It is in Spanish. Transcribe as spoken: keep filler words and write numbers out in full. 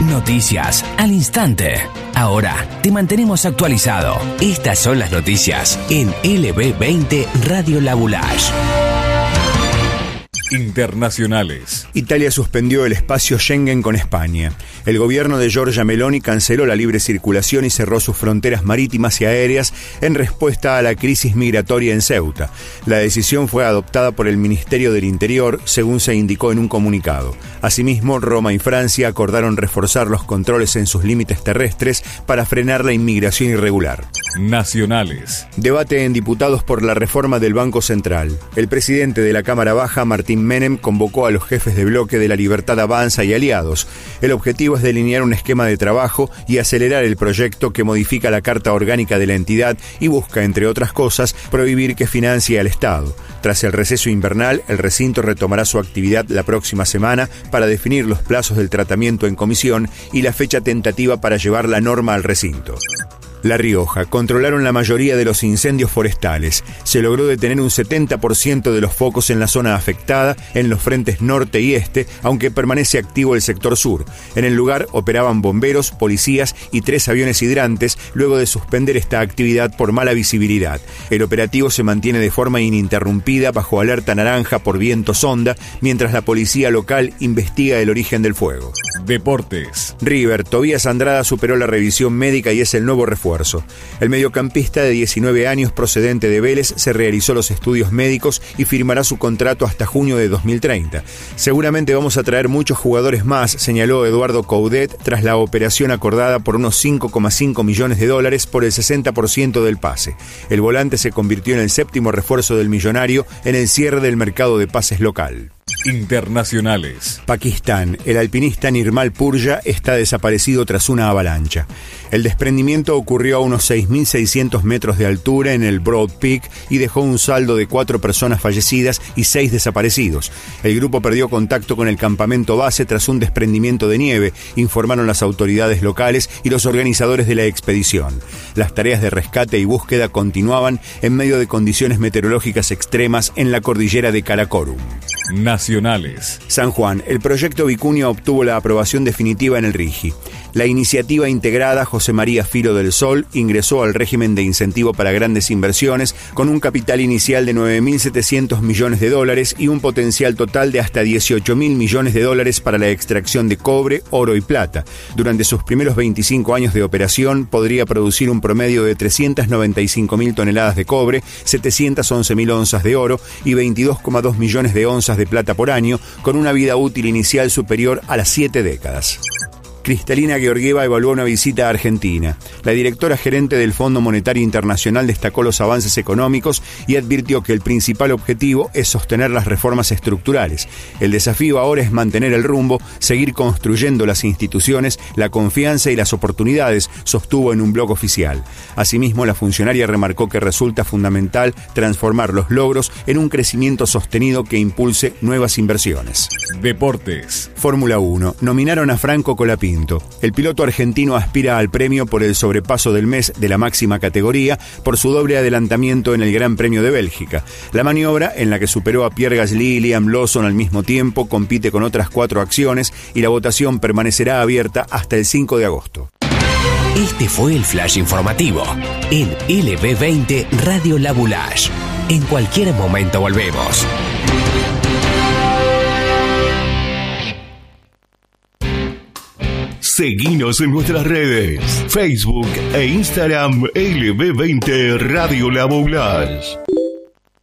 Noticias al instante. Ahora te mantenemos actualizado. Estas son las noticias en L B veinte Radio La Boulage. Internacionales. Italia suspendió el espacio Schengen con España. El gobierno de Giorgia Meloni canceló la libre circulación y cerró sus fronteras marítimas y aéreas en respuesta a la crisis migratoria en Ceuta. La decisión fue adoptada por el Ministerio del Interior, según se indicó en un comunicado. Asimismo, Roma y Francia acordaron reforzar los controles en sus límites terrestres para frenar la inmigración irregular. Nacionales. Debate en diputados por la reforma del Banco Central. El presidente de la Cámara Baja, Martín Menem, convocó a los jefes de bloque de La Libertad Avanza y aliados. El objetivo es delinear un esquema de trabajo y acelerar el proyecto que modifica la Carta Orgánica de la entidad y busca, entre otras cosas, prohibir que financie al Estado. Tras el receso invernal, el recinto retomará su actividad la próxima semana para definir los plazos del tratamiento en comisión y la fecha tentativa para llevar la norma al recinto. La Rioja. Controlaron la mayoría de los incendios forestales. Se logró detener un setenta por ciento de los focos en la zona afectada, en los frentes norte y este, aunque permanece activo el sector sur. En el lugar operaban bomberos, policías y tres aviones hidrantes, luego de suspender esta actividad por mala visibilidad. El operativo se mantiene de forma ininterrumpida bajo alerta naranja por viento sonda, mientras la policía local investiga el origen del fuego. Deportes. River. Tobías Andrada superó la revisión médica y es el nuevo refuerzo. El mediocampista de diecinueve años procedente de Vélez se realizó los estudios médicos y firmará su contrato hasta junio de dos mil treinta. Seguramente vamos a traer muchos jugadores más, señaló Eduardo Coudet tras la operación acordada por unos cinco coma cinco millones de dólares por el sesenta por ciento del pase. El volante se convirtió en el séptimo refuerzo del millonario en el cierre del mercado de pases local. Internacionales. Pakistán. El alpinista Nirmal Purja está desaparecido tras una avalancha. El desprendimiento ocurrió a unos seis mil seiscientos metros de altura en el Broad Peak y dejó un saldo de cuatro personas fallecidas y seis desaparecidos. El grupo perdió contacto con el campamento base tras un desprendimiento de nieve, informaron las autoridades locales y los organizadores de la expedición. Las tareas de rescate y búsqueda continuaban en medio de condiciones meteorológicas extremas en la cordillera de Karakorum. Nacionales. San Juan. El proyecto Vicuña obtuvo la aprobación definitiva en el RIGI. La iniciativa integrada José María Filo del Sol ingresó al régimen de incentivo para grandes inversiones con un capital inicial de nueve mil setecientos millones de dólares y un potencial total de hasta dieciocho mil millones de dólares para la extracción de cobre, oro y plata. Durante sus primeros veinticinco años de operación podría producir un promedio de trescientas noventa y cinco mil toneladas de cobre, setecientas once mil onzas de oro y veintidós coma dos millones de onzas de plata por año, con una vida útil inicial superior a las siete décadas. Cristalina Georgieva evaluó una visita a Argentina. La directora gerente del Fondo Monetario Internacional destacó los avances económicos y advirtió que el principal objetivo es sostener las reformas estructurales. El desafío ahora es mantener el rumbo, seguir construyendo las instituciones, la confianza y las oportunidades, sostuvo en un blog oficial. Asimismo, la funcionaria remarcó que resulta fundamental transformar los logros en un crecimiento sostenido que impulse nuevas inversiones. Deportes. Fórmula uno. Nominaron a Franco Colapinto. El piloto argentino aspira al premio por el sobrepaso del mes de la máxima categoría por su doble adelantamiento en el Gran Premio de Bélgica. La maniobra, en la que superó a Pierre Gasly y Liam Lawson al mismo tiempo, compite con otras cuatro acciones y la votación permanecerá abierta hasta el cinco de agosto. Este fue el Flash Informativo en L B veinte Radio La Boulage. En cualquier momento volvemos. Seguinos en nuestras redes, Facebook e Instagram L B veinte Radio La Boulage.